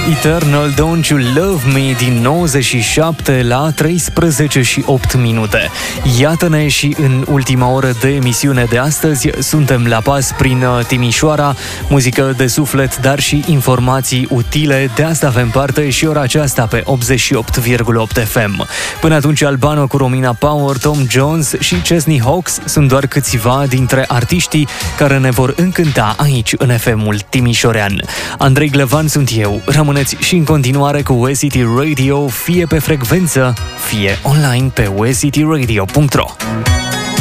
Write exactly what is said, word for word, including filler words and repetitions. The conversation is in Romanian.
Eternal Don't You Love Me din nouăzeci și șapte la treisprezece și opt minute. Iată-ne și în ultima oră de emisiune de astăzi. Suntem la pas prin Timișoara, muzică de suflet, dar și informații utile. De asta avem parte și ora aceasta pe optzeci și opt virgulă opt F M. Până atunci, Albano cu Romina Power, Tom Jones și Chesney Hawkes sunt doar câțiva dintre artiștii care ne vor încânta aici în F M-ul timișorean. Andrei Glevan sunt eu. Rămâneți și în continuare cu U S City Radio, fie pe frecvență, fie online pe u s city radio punct r o.